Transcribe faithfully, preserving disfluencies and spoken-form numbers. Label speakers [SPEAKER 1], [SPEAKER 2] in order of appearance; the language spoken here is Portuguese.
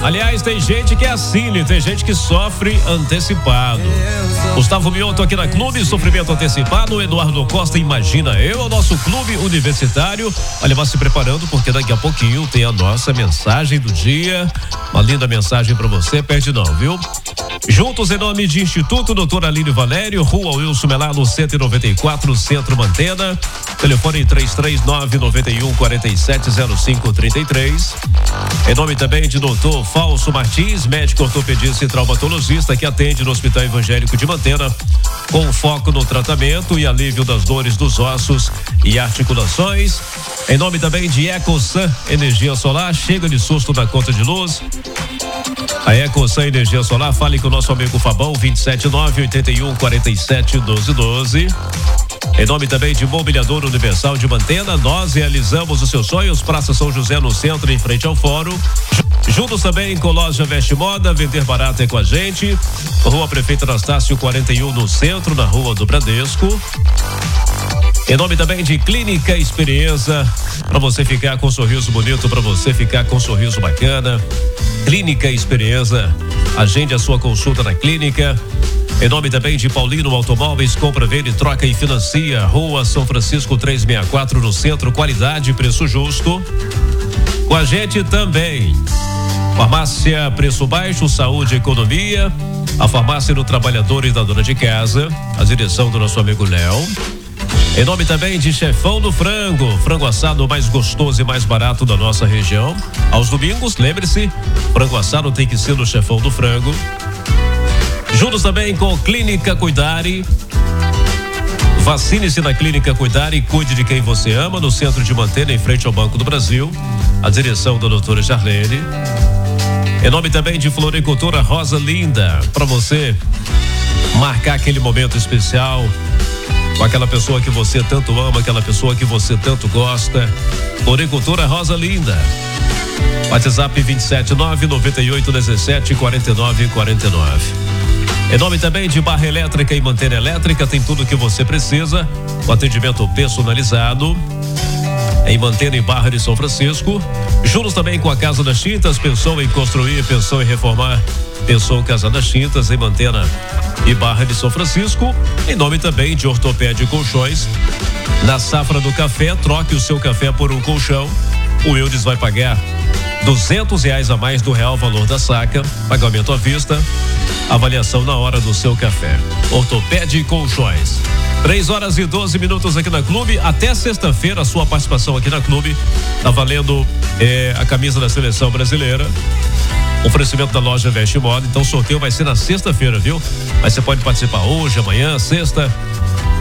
[SPEAKER 1] Aliás, tem gente que é assim, tem gente que sofre antecipado. Gustavo Mioto aqui na Clube, sofrimento antecipado. Eduardo Costa, imagina eu, o nosso clube universitário. Olha, vá se preparando porque daqui a pouquinho tem a nossa mensagem do dia. Uma linda mensagem para você, perde não, viu? Juntos em nome de Instituto Doutor Alírio Valério, Rua Wilson Melado, cento e noventa e quatro, Centro Mantena. Telefone três três nove, nove um, quatro sete zero cinco três três. Em nome também de doutor Falso Martins, médico ortopedista e traumatologista que atende no Hospital Evangélico de Mantena, com foco no tratamento e alívio das dores dos ossos e articulações. Em nome também de EcoSan Energia Solar, chega de susto na conta de luz. A EcoSan Energia Solar, fale com o nosso amigo Fabão, vinte e sete nove, oitenta e um, quarenta e sete, doze doze. Em nome também de Mobiliador Universal de Mantena, nós realizamos os seus sonhos. Praça São José no centro, em frente ao fórum. Juntos também com Loja Veste Moda, vender barato é com a gente. Rua Prefeito Anastácio quarenta e um no centro, na Rua do Bradesco. Em nome também de Clínica Experiência, para você ficar com um sorriso bonito, para você ficar com um sorriso bacana. Clínica Experiência, agende a sua consulta na clínica. Em nome também de Paulino Automóveis, compra, vende, troca e financia. Rua São Francisco trezentos e sessenta e quatro no centro, qualidade e preço justo. Com a gente também Farmácia Preço Baixo, Saúde e Economia, a farmácia do trabalhador e da dona de casa, a direção do nosso amigo Léo. Em nome também de Chefão do Frango, frango assado mais gostoso e mais barato da nossa região. Aos domingos, lembre-se, frango assado tem que ser no Chefão do Frango. Juntos também com Clínica Cuidare. Vacine-se na Clínica Cuidare e cuide de quem você ama, no centro de Mantena, em frente ao Banco do Brasil. A direção da doutora Jarlene. Em nome também de Floricultura Rosa Linda, para você marcar aquele momento especial com aquela pessoa que você tanto ama, aquela pessoa que você tanto gosta. Floricultura Rosa Linda. WhatsApp vinte e sete nove, noventa e oito, dezessete, quarenta e nove, quarenta e nove. Em nome também de Barra Elétrica e Mantena Elétrica, tem tudo o que você precisa. O atendimento personalizado em Mantena e Barra de São Francisco. Juntos também com a Casa das Tintas, pensou em construir, pensou em reformar, pensou em Casa das Tintas em Mantena e Barra de São Francisco. Em nome também de Ortopédia Colchões. Na Safra do Café, troque o seu café por um colchão. O Eudes vai pagar duzentos reais a mais do real valor da saca, pagamento à vista, avaliação na hora do seu café. Ortopédia Colchões. três horas e doze minutos aqui na Clube. Até sexta-feira, a sua participação aqui na Clube. Tá valendo eh, a camisa da seleção brasileira. Oferecimento da Loja Veste Moda. Então o sorteio vai ser na sexta-feira, viu? Mas você pode participar hoje, amanhã, sexta.